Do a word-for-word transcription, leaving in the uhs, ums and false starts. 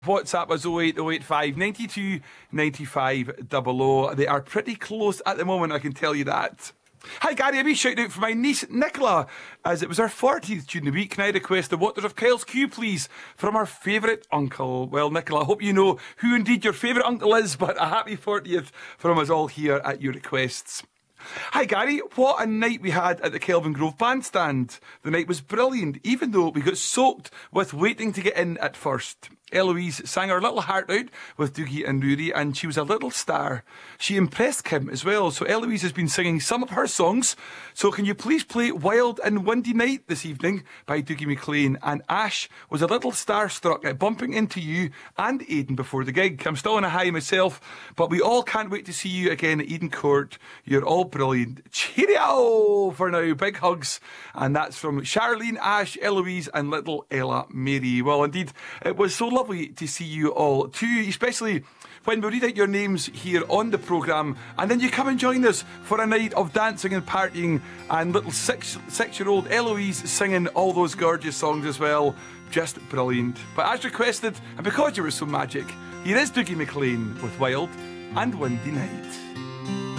WhatsApp us oh eight oh eight five nine two nine five double oh. They are pretty close at the moment, I can tell you that. Hi Gary, a wee shout out for my niece Nicola, as it was her fortieth during the week. Can I request the Waters of Kyle's Q, please, from our favourite uncle? Well, Nicola, I hope you know who indeed your favourite uncle is, but a happy fortieth from us all here at your requests. Hi Gary, what a night we had at the Kelvin Grove Bandstand. The night was brilliant, even though we got soaked with waiting to get in at first. Eloise sang her little heart out with Doogie and Nuri, and she was a little star. She impressed Kim as well, so Eloise has been singing some of her songs. So can you please play Wild and Windy Night this evening by Doogie McLean? And Ash was a little starstruck at bumping into you and Aidan before the gig. I'm still on a high myself, but we all can't wait to see you again at Eden Court. You're all brilliant. Cheerio for now. Big hugs. And that's from Charlene, Ash, Eloise and little Ella Mary. Well, indeed, it was so lovely to see you all too, especially when we read out your names here on the programme and then you come and join us for a night of dancing and partying, and little six, six-year-old Eloise singing all those gorgeous songs as well. Just brilliant. But as requested, and because you were so magic, here is Doogie McLean with Wild and Windy Night.